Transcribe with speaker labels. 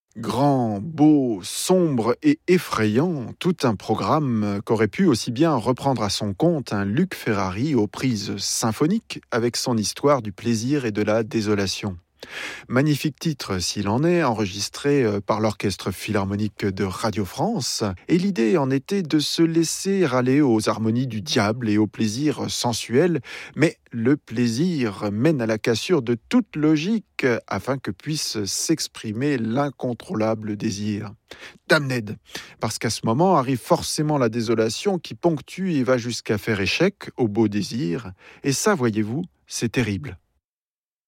Speaker 1: Grand, beau, sombre et effrayant, tout un programme qu'aurait pu aussi bien reprendre à son compte un Luc Ferrari aux prises symphoniques avec son histoire du plaisir et de la désolation. Magnifique titre s'il en est, enregistré par l'Orchestre Philharmonique de Radio France. Et l'idée en était de se laisser aller aux harmonies du diable et au plaisir sensuel. Mais le plaisir mène à la cassure de toute logique afin que puisse s'exprimer l'incontrôlable désir. Damned, parce qu'à ce moment arrive forcément la désolation qui ponctue et va jusqu'à faire échec au beau désir. Et ça, voyez-vous, c'est terrible.